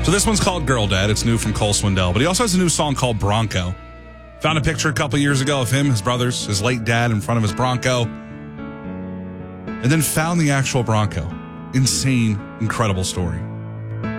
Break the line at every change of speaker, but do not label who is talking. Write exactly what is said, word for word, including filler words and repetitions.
So this one's called Girl Dad. It's new from Cole Swindell, but he also has a new song called Bronco. Found a picture a couple years ago of him, his brothers, his late dad in front of his Bronco, and then found the actual Bronco. Insane, incredible story.